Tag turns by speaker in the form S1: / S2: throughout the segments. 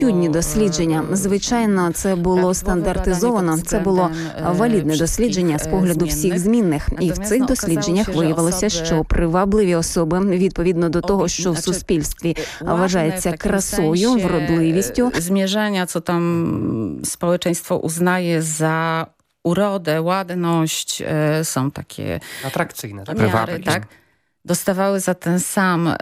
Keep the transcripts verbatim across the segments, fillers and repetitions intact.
S1: Чудні дослідження. Звичайно, це було стандартизовано, це було валідне дослідження з погляду всіх змінних. І в цих дослідженнях виявилося, що привабливі особи, відповідно до того, що в суспільстві вважається красою, вродливістю,
S2: zmierzenia, co tam społeczeństwo uznaje za urodę, ładność, są takie
S3: atrakcyjne, tak?
S2: miary, tak? Dostawały za ten sam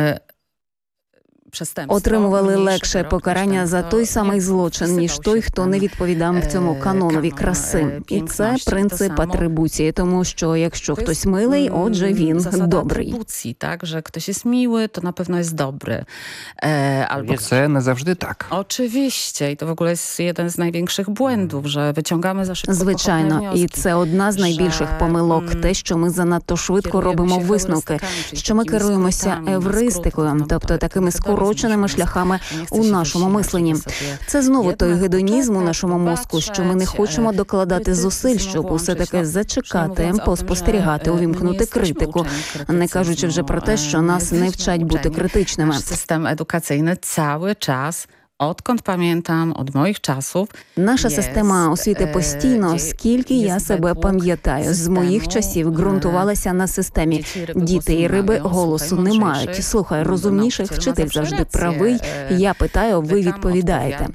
S1: отримували легше покарання за той самий злочин, ніж той, хто не відповідав цьому канонові краси. І це принцип атрибуції, тому що якщо хтось милий, отже він добрий.
S2: Так, що хтось є милий, то, напевно, є добрий.
S4: Albo це не завжди так.
S2: Oczywiście, i to w ogóle jest jeden z największych błędów, że wyciągamy za szybko.
S1: Звичайно, і це одна з найбільших помилок, те, що ми занадто швидко робимо висновки, що ми керуємося евристикою, тобто такими скороченими шляхами у нашому мисленні. Це знову той гедонізм у нашому мозку, що ми не хочемо докладати зусиль, щоб усе-таки зачекати, поспостерігати, увімкнути критику, не кажучи вже про те, що нас не вчать бути критичними.
S2: Систем едукаційний cały czas Odkąd pamiętam, od moich czasów,
S1: наша система освіти постійно, скільки я себе пам'ятаю, з моїх часів ґрунтувалася на системі «діти і риби голосу не мають». Слухай, розумніших вчитель завжди правий, я питаю, ви відповідаєте.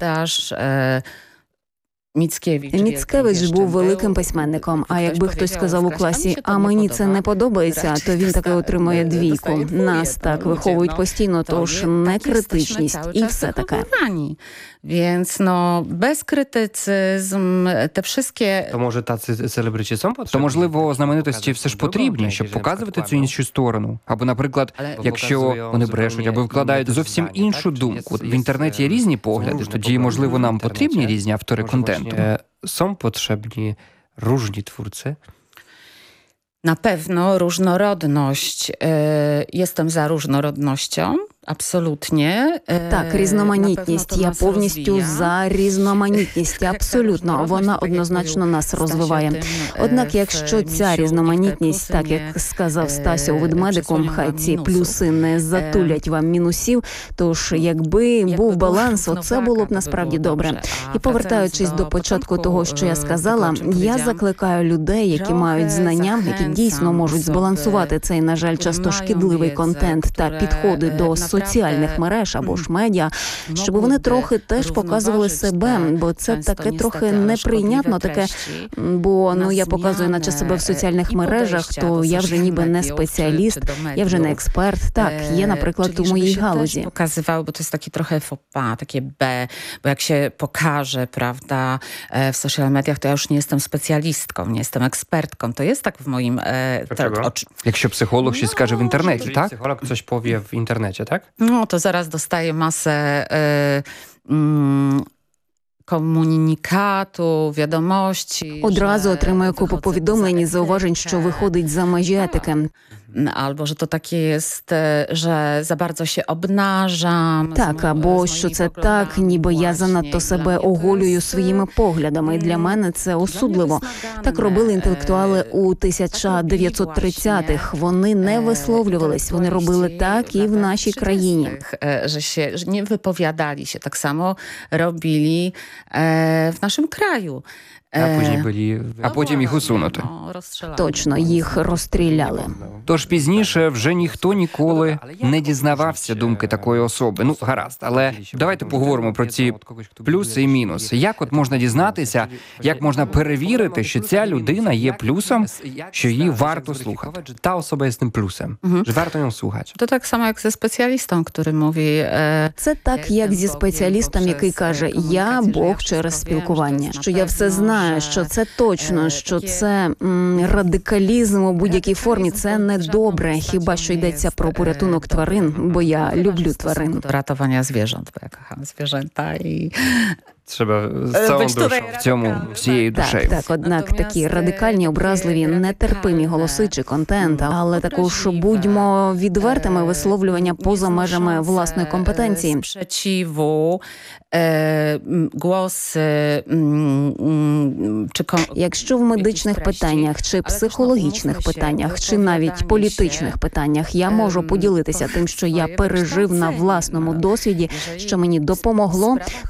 S2: Міцкевич.
S1: Міцкевич був великим письменником, а якби хтось сказав у класі, а мені це не подобається, то він таки отримує двійку. Нас так виховують постійно, тож некритичність і все таке.
S2: Więc no, bezkrytycyzm, te wszystkie...
S3: To może tacy celebryci są potrzebni?
S4: То, можливо, знаменитості все ж потрібні, щоб показувати цю іншу сторону. Або, наприклад, якщо вони брешуть, або вкладають зовсім іншу думку. В інтернеті є різні погляди, тоді, можливо, нам потрібні різні автори контенту.
S3: Są potrzebni różni twórcy?
S2: Na pewno różnorodność. Jestem za różnorodnością. Абсолютно.
S1: Так, різноманітність. Я повністю за різноманітність. Абсолютно. Вона однозначно нас розвиває. Однак, якщо ця різноманітність, так як сказав Стасю ведмедику, хай ці плюси не затулять вам мінусів, тож якби був баланс, оце було б насправді добре. І повертаючись до початку того, що я сказала, я закликаю людей, які мають знання, які дійсно можуть збалансувати цей, на жаль, часто шкідливий контент та підходи до соціальних мереж або ж медіа, щоб вони трохи теж показували себе, бо це таке трохи неприйнятно, таке, бо ну я показую наче себе в соціальних мережах, то я вже ніби не спеціаліст, я вже не експерт. Так, є, наприклад, у моїй галузі.
S2: Pokazywały, bo to jest takie trochę faux pas, takie B, bo jak się pokaże, prawda, w social mediach, to ja już nie jestem specjalistką, nie jestem ekspertką. To jest tak w moim...
S3: Dlaczego?
S4: Якщо психолог щось скаже в інтернеті, так?
S3: Psycholog coś powie w internecie, tak?
S2: No to zaraz dostaję masę y, y, komunikatu, wiadomości.
S1: Одразу отримую купу повідомлень і зауважень, що виходить за межі етики.
S2: Albo, że to takie jest, że za bardzo się obnażam.
S1: Так, або що це так, ніби я занадто себе оголюю своїми поглядами. Для мене це осудливо. Так робили інтелектуали у тисяча дев'ятсот тридцятих. Вони не висловлювались, вони робили так і в нашій країні.
S2: Że się, że nie wypowiadali się. Tak samo robili w naszym kraju.
S3: A później byli...
S4: А потім їх усунути.
S1: Точно, їх розстріляли.
S4: Тож пізніше вже ніхто ніколи не дізнавався думки такої особи. Ну, гаразд, але давайте поговоримо про ці плюси і мінуси. Як от можна дізнатися, як можна перевірити, що ця людина є плюсом, що її варто слухати?
S3: Ta osoba jest tym plusem, że warto ją słuchać.
S2: To tak samo jak ze specjalistą, który mówi...
S1: Це так, як зі спеціалістом, який каже, я Бог через спілкування, що я все знаю, що це точно, що це м, радикалізм у будь-якій формі, це не добре, хіба що йдеться про порятунок тварин, бо я люблю тварин.
S2: До рятування звірят, бо я кохаю звірята і...
S3: Trzeba z całą duszą.
S4: В цьому всією душею.
S1: Так, так, однак такі радикальні, образливі, нетерпимі голоси чи контент, але також будьмо відвертими, висловлювання поза межами власної компетенції.
S2: Sprzeciwu, głosy, czy...
S1: Якщо в медичних питаннях, чи психологічних питаннях, чи навіть політичних питаннях я можу поділитися тим, що я пережив на власному досвіді, що мені допомогло,